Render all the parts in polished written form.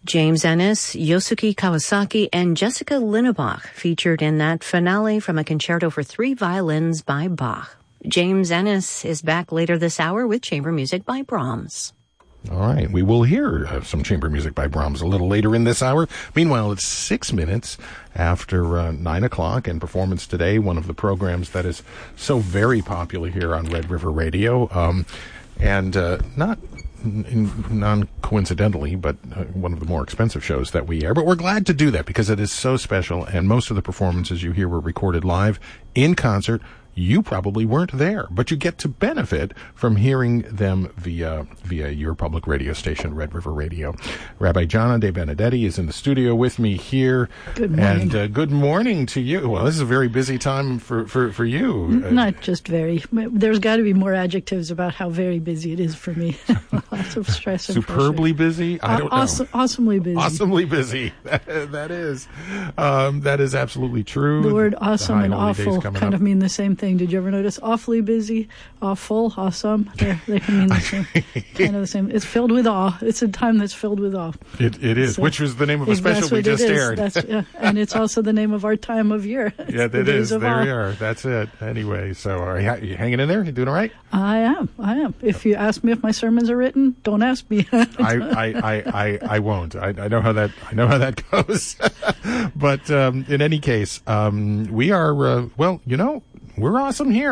James Ennis, Yosuke Kawasaki, and Jessica Linnebach featured in that finale from a concerto for 3 violins by Bach. James Ennis is back later this hour with chamber music by Brahms. All right, we will hear some chamber music by Brahms a little later in this hour. Meanwhile, it's 6 minutes after 9 o'clock, and Performance Today, one of the programs that is so very popular here on Red River Radio, and not non-coincidentally, but one of the more expensive shows that we air. But we're glad to do that because it is so special, and most of the performances you hear were recorded live in concert. You probably weren't there, but you get to benefit from hearing them via your public radio station, Red River Radio. Rabbi Jana De Benedetti is in the studio with me here. Good morning. And good morning to you. Well, this is a very busy time for you. Not just very. There's got to be more adjectives about how very busy it is for me. Lots of stress and Superbly pressure. busy? I don't know. Awesomely busy. Awesomely busy. That is absolutely true. The word awesome and holidays awful coming kind up. of mean the same thing. Did you ever notice? Awfully busy, awful, awesome. They can mean the same, kind of the same. It's filled with awe. It's a time that's filled with awe. It is, So, which was the name of a special we just aired. And it's also the name of our time of year. Yeah, that is. There we are. That's it. Anyway, so are you hanging in there? You doing all right? I am. If you ask me if my sermons are written, don't ask me. I won't. I know how that goes. But in any case, we are we're awesome here.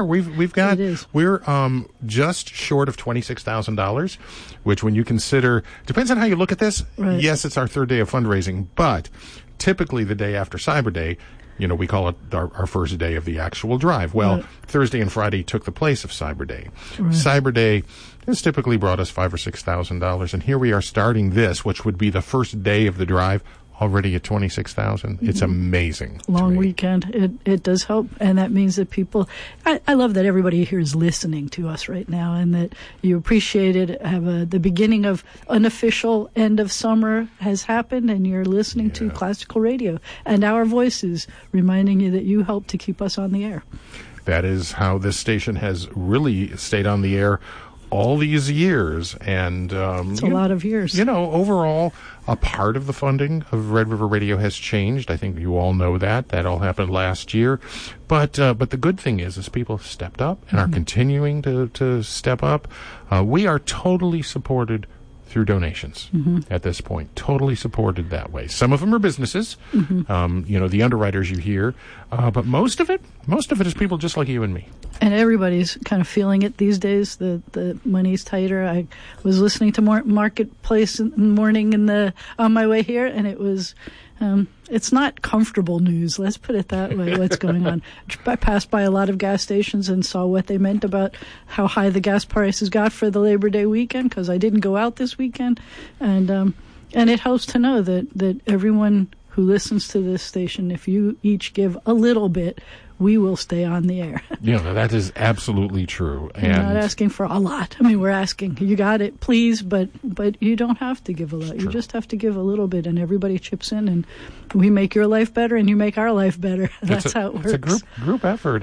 We're just short of $26,000, which when you consider, depends on how you look at this. Right. Yes, it's our third day of fundraising, but typically the day after Cyber Day, we call it our first day of the actual drive. Well, right. Thursday and Friday took the place of Cyber Day. Right. Cyber Day has typically brought us $5,000 or $6,000, and here we are starting this, which would be the first day of the drive, already at $26,000. It's amazing. Long weekend. It does help, and that means that people. I love that everybody here is listening to us right now, and that you appreciate it. The beginning of unofficial end of summer has happened, and you're listening to classical radio and our voices, reminding you that you help to keep us on the air. That is how this station has really stayed on the air all these years, and it's a lot of years. Overall, a part of the funding of Red River Radio has changed. I think you all know that. That all happened last year. But the good thing is people have stepped up and are continuing to step up. We are totally supported through donations at this point. Totally supported that way. Some of them are businesses, the underwriters you hear, but most of it is people just like you and me. And everybody's kind of feeling it these days. The money's tighter. I was listening to Marketplace in the morning on my way here, and it was. It's not comfortable news, let's put it that way, what's going on. I passed by a lot of gas stations and saw what they meant about how high the gas prices got for the Labor Day weekend, because I didn't go out this weekend. And it helps to know that everyone who listens to this station, if you each give a little bit, we will stay on the air. That is absolutely true. We're not asking for a lot. I mean, we're asking, you got it, please, but you don't have to give a lot. You just have to give a little bit, and everybody chips in, and we make your life better, and you make our life better. That's how it works. It's a group effort.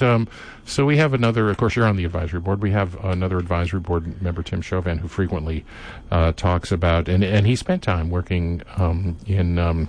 So we have another, of course, you're on the advisory board. We have another advisory board member, Tim Chauvin, who frequently talks about, and he spent time working in...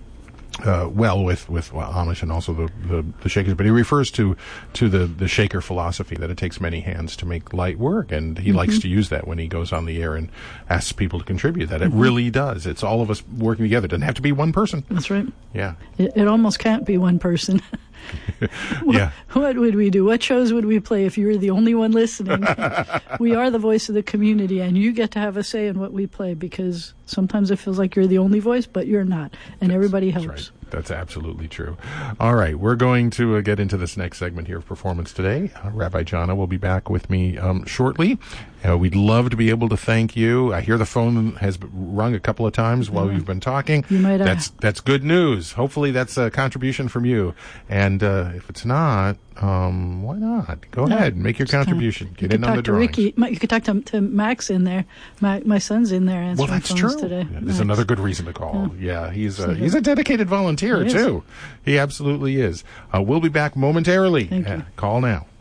with Amish and also the Shakers, but he refers to the Shaker philosophy, that it takes many hands to make light work, and he likes to use that when he goes on the air and asks people to contribute. That it really does. It's all of us working together. It doesn't have to be one person. That's right. Yeah. It almost can't be one person. Yeah. What would we do? What shows would we play if you were the only one listening? We are the voice of the community, and you get to have a say in what we play, because sometimes it feels like you're the only voice, but you're not, and everybody helps. That's right. That's absolutely true. All right, we're going to get into this next segment here of Performance Today. Rabbi Jana will be back with me shortly. We'd love to be able to thank you. I hear the phone has rung a couple of times while we've been talking. You might that's good news. Hopefully that's a contribution from you. And if it's not, why not? Go ahead and make your contribution. Get in on the drawings. You could talk to Max in there. My son's in there answering that's phones true. today. There's another good reason to call. Yeah, he's a dedicated volunteer too. He absolutely is. We'll be back momentarily. Thank you. Call now.